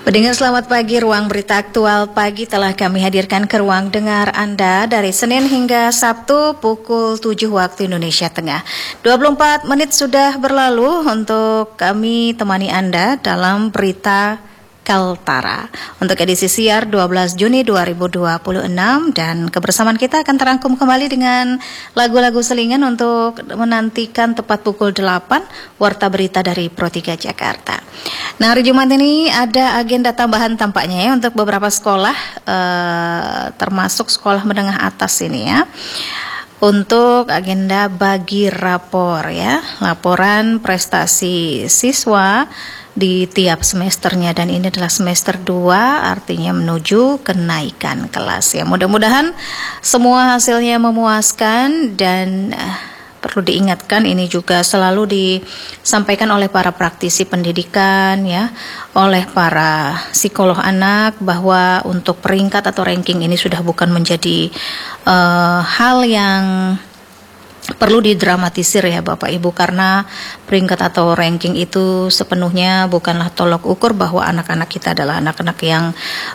Pendengar selamat pagi, ruang berita aktual pagi telah kami hadirkan ke ruang dengar Anda dari Senin hingga Sabtu pukul 7 waktu Indonesia Tengah. 24 menit sudah berlalu untuk kami temani Anda dalam berita Kaltara untuk edisi siar 12 Juni 2026 dan kebersamaan kita akan terangkum kembali dengan lagu-lagu selingan untuk menantikan tepat pukul 8 warta berita dari Pro 3 Jakarta. Nah, hari Jumat ini ada agenda tambahan tampaknya ya untuk beberapa sekolah termasuk sekolah menengah atas ini ya. Untuk agenda bagi rapor ya, laporan prestasi siswa di tiap semesternya, dan ini adalah semester 2 artinya menuju kenaikan kelas ya. Mudah-mudahan semua hasilnya memuaskan dan perlu diingatkan ini juga selalu disampaikan oleh para praktisi pendidikan ya, oleh para psikolog anak bahwa untuk peringkat atau ranking ini sudah bukan menjadi hal yang perlu didramatisir ya Bapak Ibu, karena peringkat atau ranking itu sepenuhnya bukanlah tolok ukur bahwa anak-anak kita adalah anak-anak yang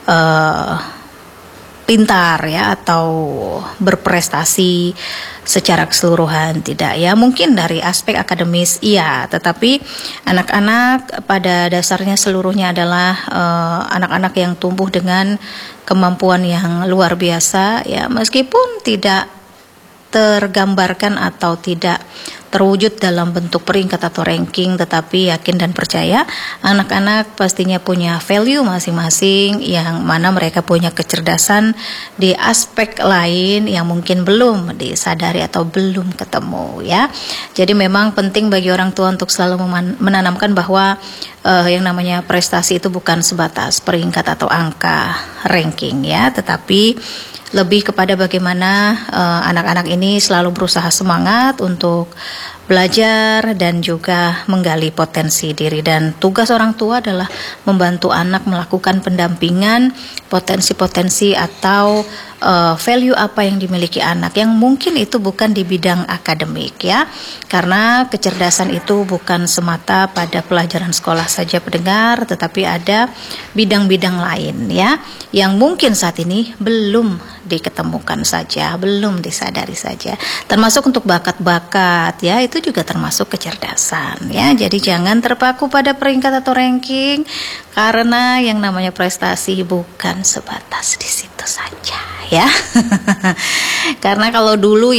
pintar ya atau berprestasi secara keseluruhan, tidak ya. Mungkin dari aspek akademis iya, tetapi anak-anak pada dasarnya seluruhnya adalah anak-anak yang tumbuh dengan kemampuan yang luar biasa ya, meskipun tidak tergambarkan atau tidak terwujud dalam bentuk peringkat atau ranking, tetapi yakin dan percaya anak-anak pastinya punya value masing-masing yang mana mereka punya kecerdasan di aspek lain yang mungkin belum disadari atau belum ketemu ya. Jadi memang penting bagi orang tua untuk selalu menanamkan bahwa yang namanya prestasi itu bukan sebatas peringkat atau angka ranking ya, tetapi lebih kepada bagaimana anak-anak ini selalu berusaha semangat untuk belajar dan juga menggali potensi diri, dan tugas orang tua adalah membantu anak melakukan pendampingan potensi-potensi atau value apa yang dimiliki anak yang mungkin itu bukan di bidang akademik ya, karena kecerdasan itu bukan semata pada pelajaran sekolah saja pendengar, tetapi ada bidang-bidang lain ya yang mungkin saat ini belum diketemukan saja, belum disadari saja, termasuk untuk bakat-bakat ya, itu juga termasuk kecerdasan ya. Jadi jangan terpaku pada peringkat atau ranking, karena yang namanya prestasi bukan sebatas di situ saja ya. Karena kalau dulu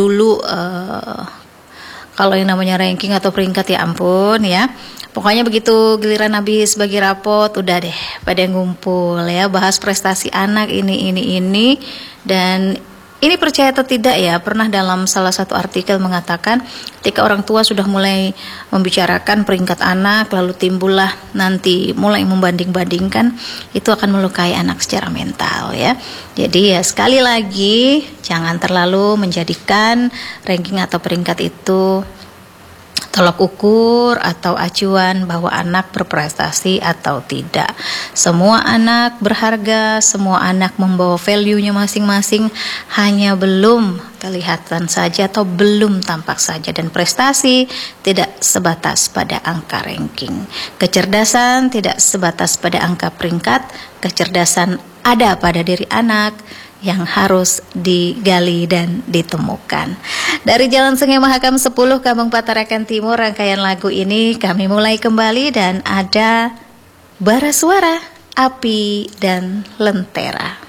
kalau yang namanya ranking atau peringkat ya ampun ya, pokoknya begitu giliran habis bagi rapot udah deh pada ngumpul ya, bahas prestasi anak ini dan ini percaya atau tidak ya, pernah dalam salah satu artikel mengatakan ketika orang tua sudah mulai membicarakan peringkat anak lalu timbullah nanti mulai membanding-bandingkan, itu akan melukai anak secara mental ya. Jadi ya sekali lagi jangan terlalu menjadikan ranking atau peringkat itu tolok ukur atau acuan bahwa anak berprestasi atau tidak. Semua anak berharga, semua anak membawa value-nya masing-masing, hanya belum kelihatan saja atau belum tampak saja, dan prestasi tidak sebatas pada angka ranking. Kecerdasan tidak sebatas pada angka peringkat, kecerdasan ada pada diri anak yang harus digali dan ditemukan. Dari Jalan Sungai Mahakam 10 Kampung Patarakan Timur, rangkaian lagu ini kami mulai kembali dan ada Bara Suara, Api dan Lentera.